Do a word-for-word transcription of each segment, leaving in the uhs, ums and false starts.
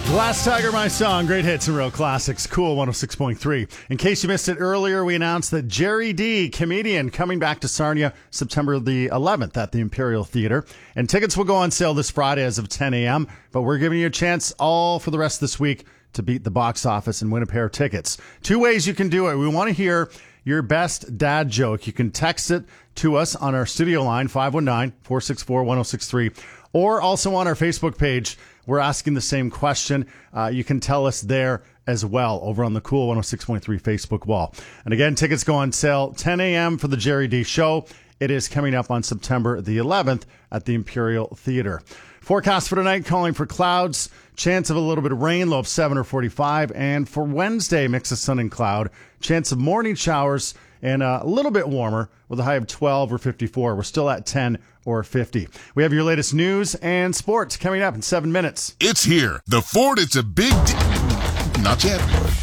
Glass Tiger, My Song, great hits and real classics, Cool one oh six point three. In case you missed it earlier, we announced that Jerry D, comedian, coming back to Sarnia September the eleventh at the Imperial Theater. And tickets will go on sale this Friday as of ten a.m., but we're giving you a chance all for the rest of this week to beat the box office and win a pair of tickets. Two ways you can do it. We want to hear your best dad joke. You can text it to us on our studio line, five one nine, four six four, one oh six three, or also on our Facebook page. We're asking the same question. Uh, you can tell us there as well over on the Cool one oh six point three Facebook wall. And again, tickets go on sale ten a.m. for the Jerry D Show. It is coming up on September the eleventh at the Imperial Theater. Forecast for tonight, calling for clouds, chance of a little bit of rain, low of seven or forty-five. And for Wednesday, mix of sun and cloud, chance of morning showers and a little bit warmer with a high of twelve or fifty-four. We're still at ten or fifty. We have your latest news and sports coming up in seven minutes. It's here. The Ford, it's a big deal. Not yet.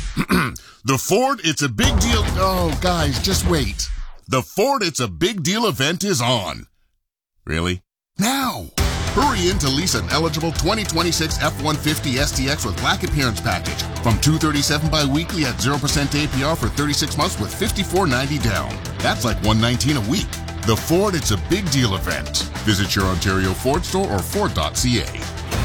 The Ford, it's a big deal. Oh, guys, just wait. The Ford, it's a big deal event is on. Really? Now. Hurry in to lease an eligible twenty twenty-six F one fifty S T X with Black Appearance Package from two hundred thirty-seven dollars bi-weekly at zero percent A P R for thirty-six months with fifty-four ninety down. That's like one hundred nineteen dollars a week. The Ford, it's a big deal event. Visit your Ontario Ford store or Ford dot C A.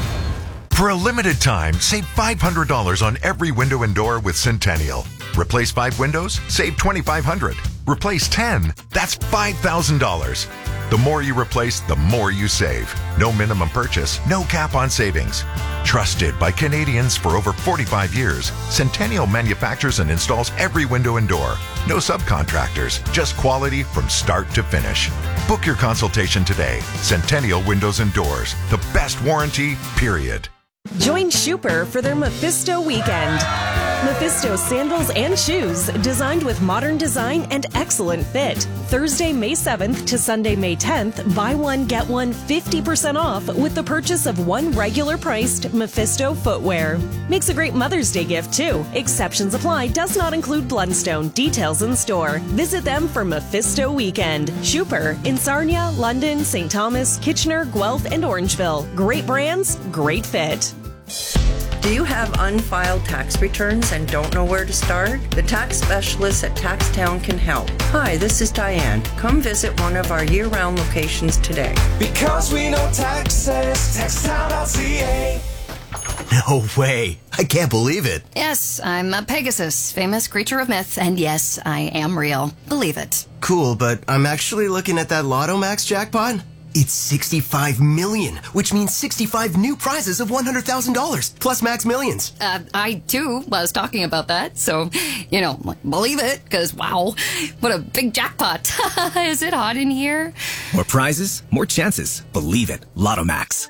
For a limited time, save five hundred dollars on every window and door with Centennial. Replace five windows, save twenty-five hundred dollars. Replace ten, that's five thousand dollars. The more you replace, the more you save. No minimum purchase, no cap on savings. Trusted by Canadians for over forty-five years, Centennial manufactures and installs every window and door. No subcontractors, just quality from start to finish. Book your consultation today. Centennial Windows and Doors, the best warranty, period. Join Schuper for their Mephisto weekend. Mephisto sandals and shoes designed with modern design and excellent fit. Thursday, May seventh to Sunday, May tenth, buy one, get one fifty percent off with the purchase of one regular priced Mephisto footwear. Makes a great Mother's Day gift too. Exceptions apply. Does not include Blundstone. Details in store. Visit them for Mephisto weekend. Schuper in Sarnia, London, Saint Thomas, Kitchener, Guelph, and Orangeville. Great brands, great fit. Do you have unfiled tax returns and don't know where to start? The tax specialists at TaxTown can help. Hi, this is Diane. Come visit one of our year-round locations today. Because we know taxes, taxtown dot C A. No way. I can't believe it. Yes, I'm a Pegasus, famous creature of myth, and yes, I am real. Believe it. Cool, but I'm actually looking at that Lotto Max jackpot. It's sixty-five million, which means sixty-five new prizes of one hundred thousand dollars, plus Max Millions. Uh, I, too, was talking about that, so, you know, believe it, because, wow, what a big jackpot. Is it hot in here? More prizes, more chances. Believe it. Lotto Max.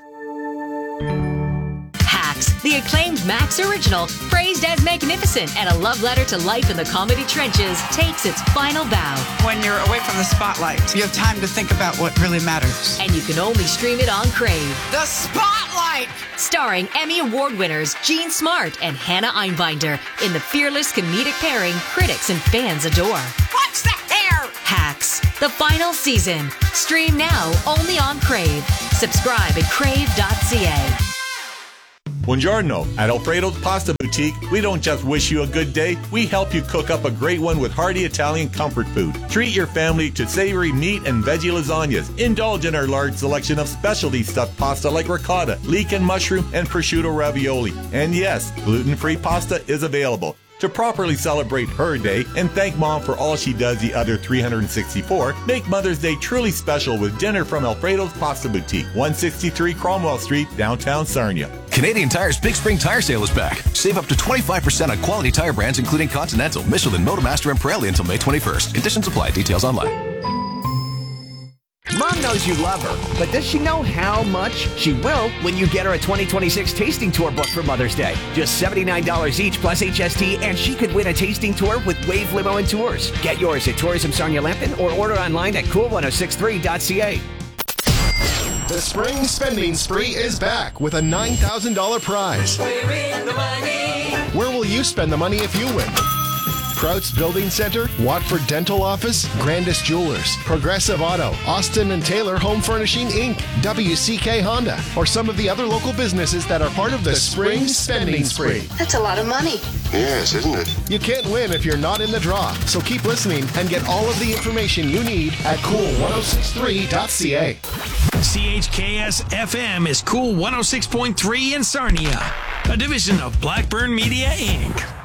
Hacks, the acclaimed Max original, praised as magnificent and a love letter to life in the comedy trenches, takes its final bow. When you're away from the spotlight, you have time to think about what really matters. And you can only stream it on Crave. The Spotlight! Starring Emmy Award winners Jean Smart and Hannah Einbinder in the fearless comedic pairing critics and fans adore. What's the hair? Hacks, the final season. Stream now only on Crave. Subscribe at crave dot c a. Buongiorno. At Alfredo's Pasta Boutique, we don't just wish you a good day, we help you cook up a great one with hearty Italian comfort food. Treat your family to savory meat and veggie lasagnas. Indulge in our large selection of specialty stuffed pasta like ricotta, leek and mushroom, and prosciutto ravioli. And yes, gluten-free pasta is available. To properly celebrate her day and thank Mom for all she does the other three hundred sixty-four, make Mother's Day truly special with dinner from Alfredo's Pasta Boutique, one sixty-three Cromwell Street, downtown Sarnia. Canadian Tire's Big Spring Tire Sale is back. Save up to twenty-five percent on quality tire brands including Continental, Michelin, Motomaster, and Pirelli until May twenty-first. Conditions apply. Details online. Mom knows you love her, but does she know how much? She will when you get her a twenty twenty-six tasting tour book for Mother's Day. Just seventy-nine dollars each plus H S T, and she could win a tasting tour with Wave Limo and Tours. Get yours at Tourism Sarnia Lambton or order online at cool ten sixty-three dot c a. The spring spending spree is back with a nine thousand dollars prize. We're in the money. Where will you spend the money if you win? Krauts Building Center, Watford Dental Office, Grandis Jewelers, Progressive Auto, Austin and Taylor Home Furnishing Incorporated, W C K Honda, or some of the other local businesses that are part of the, the Spring Spending Spree. That's a lot of money. Yes, isn't it? You can't win if you're not in the draw, so keep listening and get all of the information you need at cool ten sixty-three dot c a. C H K S F M is Cool one oh six point three in Sarnia, a division of Blackburn Media, Incorporated.